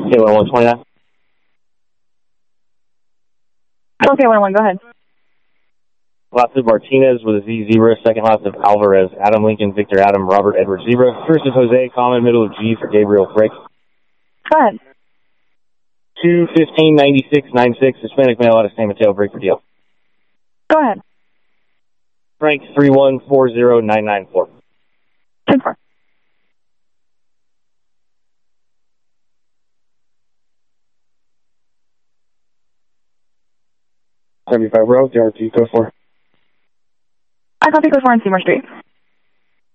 K1129. Okay, 101, go ahead. Lots of Martinez with a Z Zebra. Second lots of Alvarez. Adam Lincoln, Victor Adam, Robert Edward Zebra. First is Jose, common, middle of G for Gabriel Frick. Go ahead. 2159696, Hispanic male out of San Mateo, break for deal. Go ahead. Frank 3140994. 10-4. Road, the RT, go for. I copy, go 4 on Seymour Street.